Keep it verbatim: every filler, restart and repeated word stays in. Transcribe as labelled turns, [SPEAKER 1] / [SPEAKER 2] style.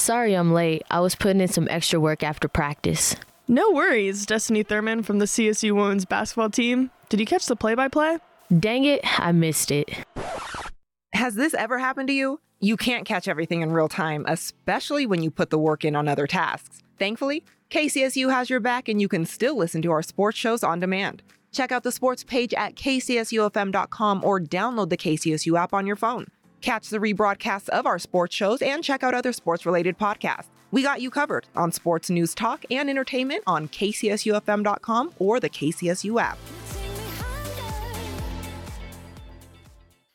[SPEAKER 1] Sorry I'm late. I was putting in some extra work after practice.
[SPEAKER 2] No worries, Destiny Thurman from the C S U women's basketball team. Did you catch the play-by-play?
[SPEAKER 1] Dang it, I missed it.
[SPEAKER 3] Has this ever happened to you? You can't catch everything in real time, especially when you put the work in on other tasks. Thankfully, K C S U has your back and you can still listen to our sports shows on demand. Check out the sports page at K C S U F M dot com or download the K C S U app on your phone. Catch the rebroadcasts of our sports shows and check out other sports-related podcasts. We got you covered on sports news talk and entertainment on K C S U F M dot com or the K C S U app.